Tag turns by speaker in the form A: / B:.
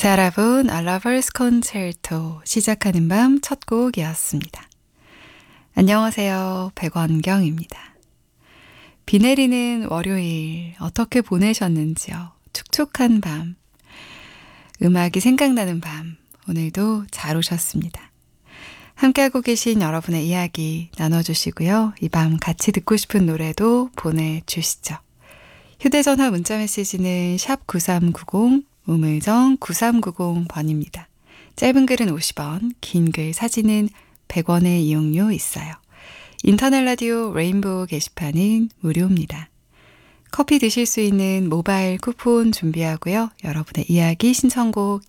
A: 사라본 A Lover's Concerto 시작하는 밤 첫 곡이었습니다. 안녕하세요. 백원경입니다. 비 내리는 월요일 어떻게 보내셨는지요? 촉촉한 밤, 음악이 생각나는 밤, 오늘도 잘 오셨습니다. 함께하고 계신 여러분의 이야기 나눠주시고요. 이 밤 같이 듣고 싶은 노래도 보내주시죠. 휴대전화 문자메시지는 샵 9390, 우물정 9390번입니다. 짧은 글은 50원, 긴 글 사진은 100원의 이용료 있어요. 인터넷 라디오 레인보우 게시판은 무료입니다. 커피 드실 수 있는 모바일 쿠폰 준비하고요. 여러분의 이야기 신청곡